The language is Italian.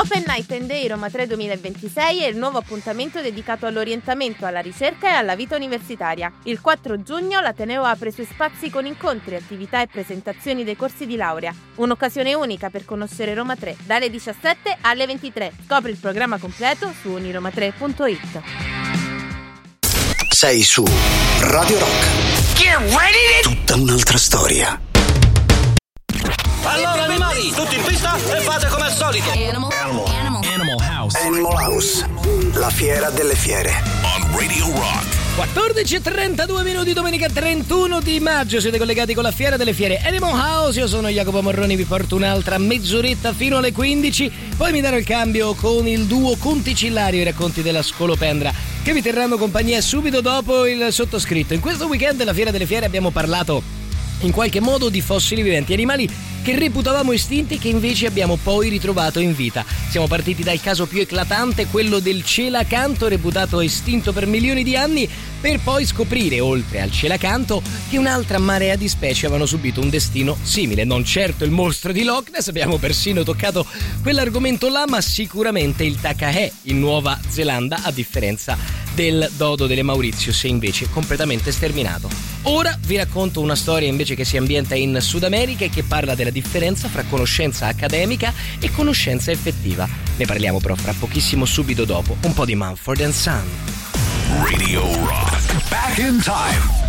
Open Night and Day Roma 3 2026 è il nuovo appuntamento dedicato all'orientamento, alla ricerca e alla vita universitaria. Il 4 giugno l'Ateneo apre i suoi spazi con incontri, attività e presentazioni dei corsi di laurea. Un'occasione unica per conoscere Roma 3, dalle 17 alle 23. Scopri il programma completo su uniroma3.it. Sei su Radio Rock. Get ready! Tutta un'altra storia. Allora animali, tutti in pista e fate come al solito. Animal House. Animal House, la fiera delle fiere. On Radio Rock. 14:32 minuti, domenica 31 di maggio. Siete collegati con la fiera delle fiere Animal House. Io sono Jacopo Morroni, vi porto un'altra mezz'oretta fino alle 15. Poi mi darò il cambio con il duo Conti-Cillario, i racconti della Scolopendra, che vi terranno compagnia subito dopo il sottoscritto. In questo weekend della fiera delle fiere abbiamo parlato in qualche modo di fossili viventi, animali che reputavamo estinti, che invece abbiamo poi ritrovato in vita. Siamo partiti dal caso più eclatante, quello del celacanto, reputato estinto per milioni di anni, per poi scoprire, oltre al celacanto, che un'altra marea di specie avevano subito un destino simile. Non certo il mostro di Loch Ness, abbiamo persino toccato quell'argomento là, ma sicuramente il takahé in Nuova Zelanda, a differenza del dodo delle Mauritius, è invece completamente sterminato. Ora vi racconto una storia invece che si ambienta in Sud America e che parla della differenza fra conoscenza accademica e conoscenza effettiva. Ne parliamo però fra pochissimo, subito dopo un po' di Mumford & Son. Radio Rock. Back in time.